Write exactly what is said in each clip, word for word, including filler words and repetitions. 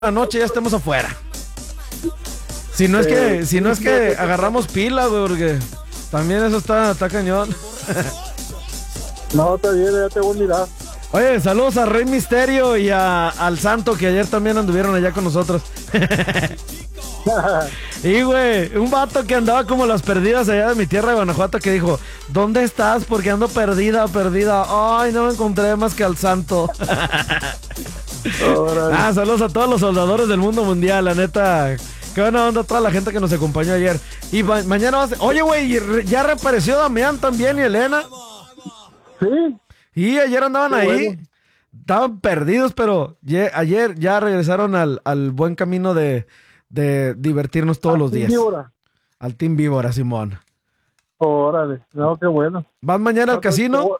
la noche ya estemos afuera. Si no es que, eh, si no es que agarramos pila, güey, porque también eso está, está cañón. No, está bien, ya te voy a mirar. Oye, saludos a Rey Misterio y a, al Santo, que ayer también anduvieron allá con nosotros. Y güey, un vato que andaba como las perdidas allá de mi tierra de Guanajuato, que dijo: ¿dónde estás? Porque ando perdida, perdida. Ay, no me encontré más que al Santo. Ah, saludos a todos los soldadores del mundo mundial, la neta. Qué buena onda toda la gente que nos acompañó ayer. Y ma- mañana va a ser... Oye, güey, ya reapareció Damián también y Elena. Sí. Y ayer andaban Qué ahí. bueno. Estaban perdidos, pero ye- ayer ya regresaron al, al buen camino de, de divertirnos todos los días. Víbora. Al Team Víbora, Simón. Órale, no, qué bueno. ¿Vas mañana al No, pues, casino?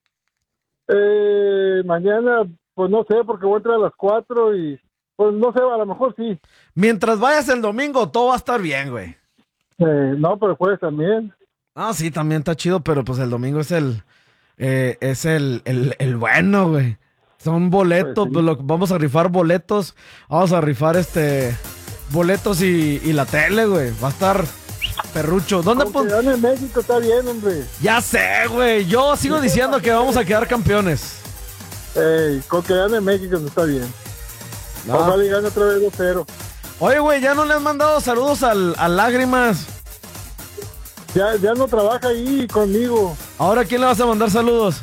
Eh, mañana, pues no sé, porque voy a entrar a las cuatro y, pues no sé, a lo mejor sí. Mientras vayas el domingo, todo va a estar bien, güey. Eh, no, pero el jueves también. Ah, sí, también está chido, pero pues el domingo es el... eh, es el, el, el bueno, güey. Son boletos, Pues sí. pues lo- vamos a rifar boletos. Vamos a rifar este... boletos y, y la tele, güey. Va a estar perrucho. ¿Dónde Con pon- que gane México está bien, hombre. Ya sé, güey. Yo sigo diciendo que vamos a quedar campeones. Eh, con que gane México no está bien. No. Ojalá y gane otra vez dos cero. Oye, güey, ya no le han mandado saludos al, a Lágrimas. Ya, ya no trabaja ahí conmigo. ¿Ahora quién le vas a mandar saludos?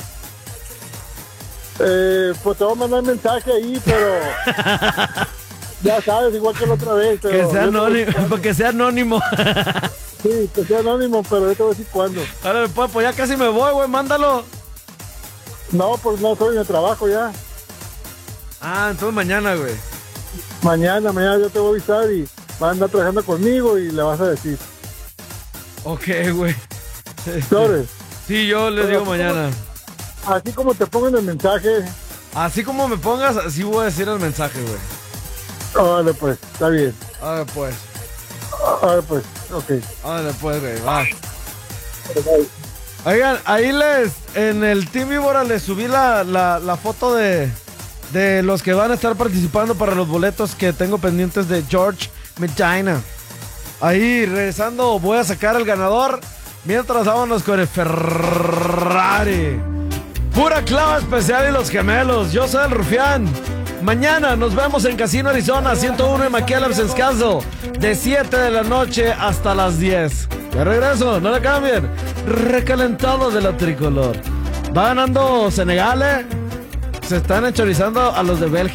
Eh, pues te voy a mandar mensaje ahí, pero ya sabes, igual que la otra vez. Pero Que sea yo te voy a anónimo. decir cuándo. Que sea anónimo. Sí, que sea anónimo, pero yo te voy a decir cuándo. Ahora, pues, pues ya casi me voy, güey. Mándalo. No, pues no estoy en el trabajo ya. Ah, entonces mañana, güey. Mañana, mañana yo te voy a avisar y va a andar trabajando conmigo y le vas a decir. Ok, güey. ¿Sabes? Sí, yo les digo mañana. Así como te pongo en el mensaje, Así como me pongas, así voy a decir el mensaje, güey. órale pues, está bien. A ver, pues. Órale pues, ok. Ándale, pues, güey, va. Oigan, ahí les, en el Team Víbora les subí la, la, la foto de, de los que van a estar participando para los boletos que tengo pendientes de George Medina. Ahí, regresando, voy a sacar al ganador. Mientras vámonos con el Ferrari. Pura clava especial y los gemelos. Yo soy el Rufián. Mañana nos vemos en Casino Arizona ciento uno en McAllen, Wisconsin, de siete de la noche hasta las diez. De regreso, no le cambien. Recalentado de la tricolor. Va ganando Senegal, ¿eh? Se están enchorizando a los de Bélgica.